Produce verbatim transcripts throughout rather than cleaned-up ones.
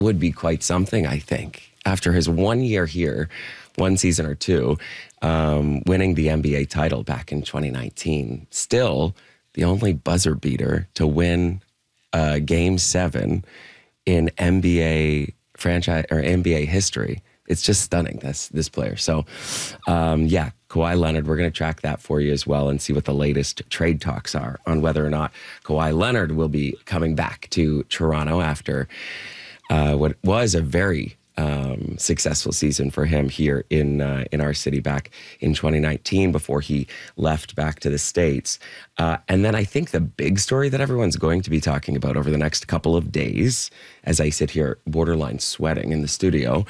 would be quite something, I think. After his one year here, one season or two, um, winning the N B A title back in twenty nineteen. Still the only buzzer beater to win uh, Game seven in N B A franchise or N B A history. It's just stunning, this this player. So, um, yeah, Kawhi Leonard, we're going to track that for you as well and see what the latest trade talks are on whether or not Kawhi Leonard will be coming back to Toronto after uh, what was a very um, successful season for him here in uh, in our city back in twenty nineteen before he left back to the States. Uh, and then I think the big story that everyone's going to be talking about over the next couple of days, as I sit here borderline sweating in the studio,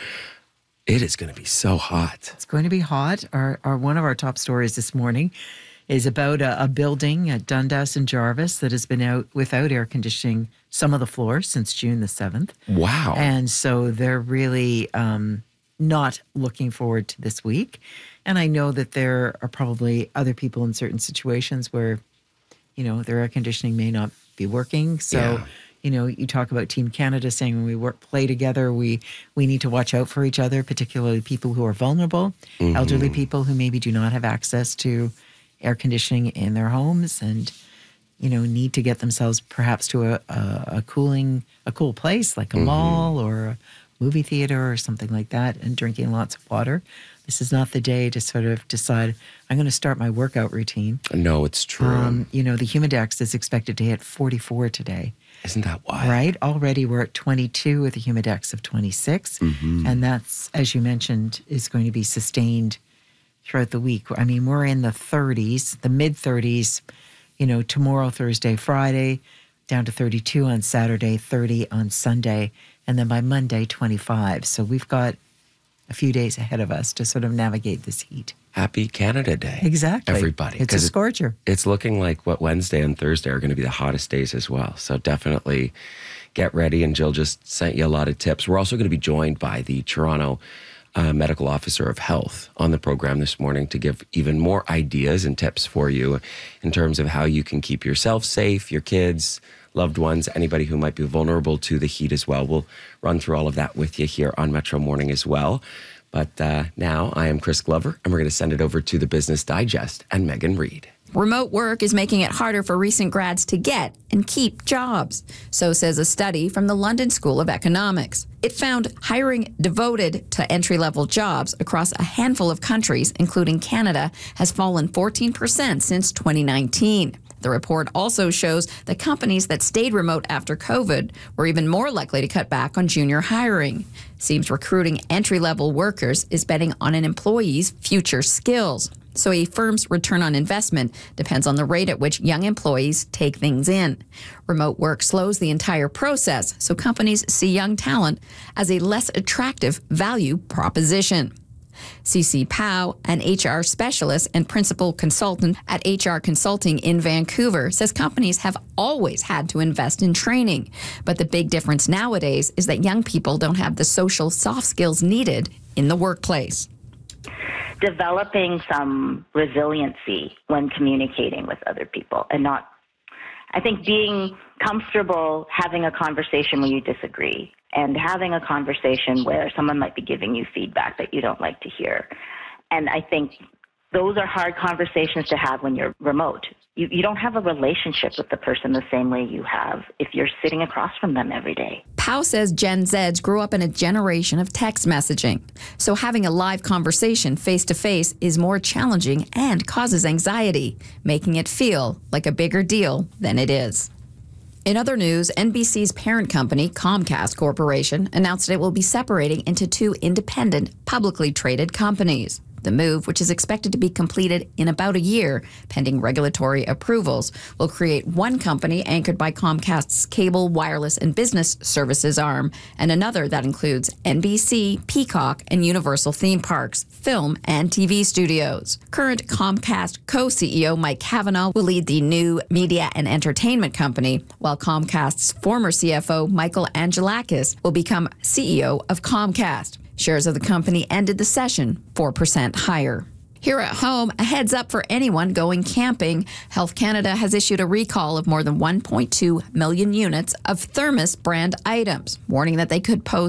it is going to be so hot. It's going to be hot. Our, our one of our top stories this morning is about a, a building at Dundas and Jarvis that has been out without air conditioning some of the floors since June the seventh. Wow. And so they're really um, not looking forward to this week. And I know that there are probably other people in certain situations where, you know, their air conditioning may not be working. So... Yeah. You know, you talk about Team Canada saying when we work, play together, we, we need to watch out for each other, particularly people who are vulnerable, mm-hmm. elderly people who maybe do not have access to air conditioning in their homes and, you know, need to get themselves perhaps to a, a, a cooling, a cool place like a mm-hmm. mall or a movie theater or something like that, and drinking lots of water. This is not the day to sort of decide, I'm going to start my workout routine. No, it's true. Um, you know, the Humidex is expected to hit forty-four today. Isn't that wild? Right? Already we're at twenty-two with a Humidex of twenty-six. Mm-hmm. And that's, as you mentioned, is going to be sustained throughout the week. I mean, we're in the thirties, the mid-thirties, you know, tomorrow, Thursday, Friday, down to thirty-two on Saturday, thirty on Sunday, and then by Monday, twenty-five. So we've got a few days ahead of us to sort of navigate this heat. Happy Canada Day. Exactly. Everybody. It's a scorcher. It, it's looking like what Wednesday and Thursday are going to be the hottest days as well. So definitely get ready. And Jill just sent you a lot of tips. We're also going to be joined by the Toronto uh, Medical Officer of Health on the program this morning to give even more ideas and tips for you in terms of how you can keep yourself safe, your kids, loved ones, anybody who might be vulnerable to the heat as well. We'll run through all of that with you here on Metro Morning as well. But uh, now I am Chris Glover, and we're going to send it over to the Business Digest and Megan Reid. Remote work is making it harder for recent grads to get and keep jobs. So says a study from the London School of Economics. It found hiring devoted to entry-level jobs across a handful of countries, including Canada, has fallen fourteen percent since twenty nineteen. The report also shows that companies that stayed remote after COVID were even more likely to cut back on junior hiring. Seems recruiting entry-level workers is betting on an employee's future skills. So a firm's return on investment depends on the rate at which young employees take things in. Remote work slows the entire process, so companies see young talent as a less attractive value proposition. Cece Powell, an H R specialist and principal consultant at H R Consulting in Vancouver, says companies have always had to invest in training. But the big difference nowadays is that young people don't have the social soft skills needed in the workplace. Developing some resiliency when communicating with other people and not, I think, being comfortable having a conversation when you disagree and having a conversation where someone might be giving you feedback that you don't like to hear. And I think those are hard conversations to have when you're remote. You, you don't have a relationship with the person the same way you have if you're sitting across from them every day. Powell says Gen Zs grew up in a generation of text messaging. So having a live conversation face-to-face is more challenging and causes anxiety, making it feel like a bigger deal than it is. In other news, N B C's parent company, Comcast Corporation, announced it will be separating into two independent, publicly traded companies. The move, which is expected to be completed in about a year, pending regulatory approvals, will create one company anchored by Comcast's cable, wireless, and business services arm, and another that includes N B C, Peacock, and Universal theme parks, film, and T V studios. Current Comcast co-C E O Mike Cavanaugh will lead the new media and entertainment company, while Comcast's former C F O Michael Angelakis will become C E O of Comcast. Shares of the company ended the session four percent higher. Here at home, a heads up for anyone going camping. Health Canada has issued a recall of more than one point two million units of Thermos brand items, warning that they could pose